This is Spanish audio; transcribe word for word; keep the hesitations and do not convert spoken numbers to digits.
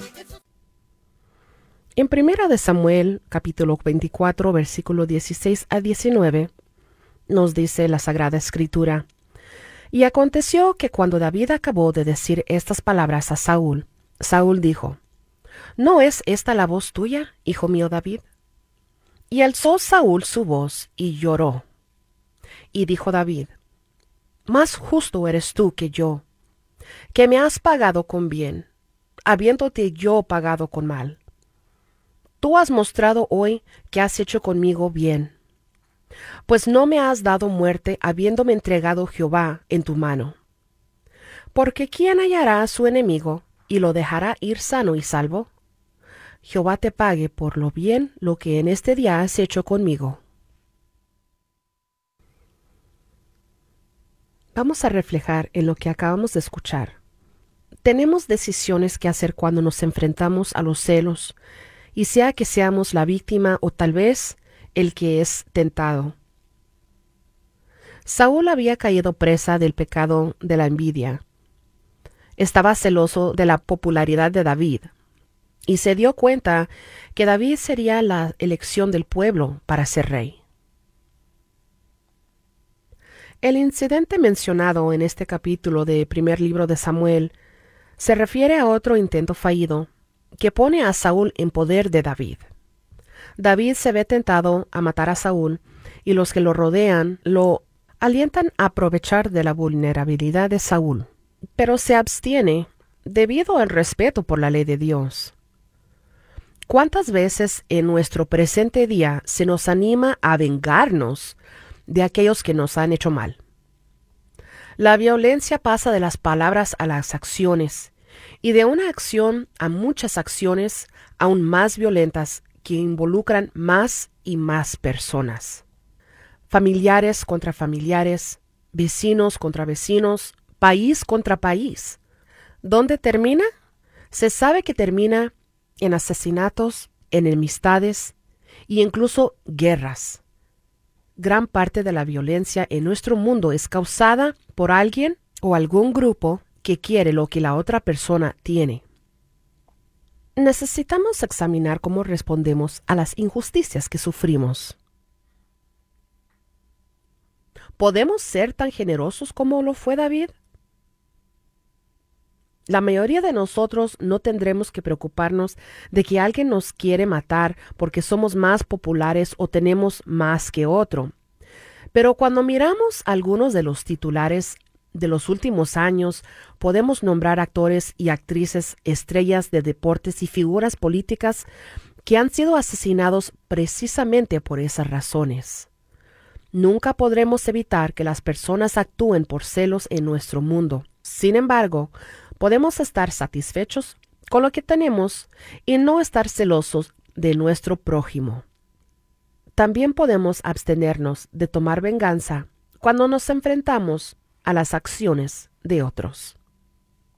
En primera de Samuel, capítulo veinticuatro, versículo dieciséis a diecinueve, nos dice la Sagrada Escritura: Y aconteció que cuando David acabó de decir estas palabras a Saúl, Saúl dijo: ¿No es esta la voz tuya, hijo mío David? Y alzó Saúl su voz y lloró. Y dijo David: Más justo eres tú que yo, que me has pagado con bien, habiéndote yo pagado con mal. Tú has mostrado hoy que has hecho conmigo bien, pues no me has dado muerte habiéndome entregado Jehová en tu mano. Porque ¿quién hallará a su enemigo y lo dejará ir sano y salvo? Jehová te pague por lo bien lo que en este día has hecho conmigo. Vamos a reflejar en lo que acabamos de escuchar. Tenemos decisiones que hacer cuando nos enfrentamos a los celos, y sea que seamos la víctima o tal vez el que es tentado. Saúl había caído presa del pecado de la envidia. Estaba celoso de la popularidad de David, y se dio cuenta que David sería la elección del pueblo para ser rey. El incidente mencionado en este capítulo del primer libro de Samuel se refiere a otro intento fallido que pone a Saúl en poder de David. David se ve tentado a matar a Saúl, y los que lo rodean lo alientan a aprovechar de la vulnerabilidad de Saúl, pero se abstiene debido al respeto por la ley de Dios. ¿Cuántas veces en nuestro presente día se nos anima a vengarnos de aquellos que nos han hecho mal? La violencia pasa de las palabras a las acciones, y de una acción a muchas acciones aún más violentas que involucran más y más personas. Familiares contra familiares, vecinos contra vecinos, país contra país. ¿Dónde termina? Se sabe que termina en asesinatos, enemistades e incluso guerras. Gran parte de la violencia en nuestro mundo es causada por alguien o algún grupo que quiere lo que la otra persona tiene. Necesitamos examinar cómo respondemos a las injusticias que sufrimos. ¿Podemos ser tan generosos como lo fue David? La mayoría de nosotros no tendremos que preocuparnos de que alguien nos quiere matar porque somos más populares o tenemos más que otro. Pero cuando miramos algunos de los titulares de los últimos años, podemos nombrar actores y actrices, estrellas de deportes y figuras políticas que han sido asesinados precisamente por esas razones. Nunca podremos evitar que las personas actúen por celos en nuestro mundo. Sin embargo, podemos estar satisfechos con lo que tenemos y no estar celosos de nuestro prójimo. También podemos abstenernos de tomar venganza cuando nos enfrentamos a las acciones de otros.